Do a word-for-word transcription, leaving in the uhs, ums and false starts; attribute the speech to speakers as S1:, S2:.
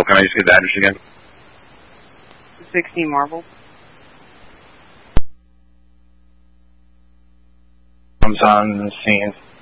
S1: can I just get the address again?
S2: sixteen Marble.
S1: I'm on the scene.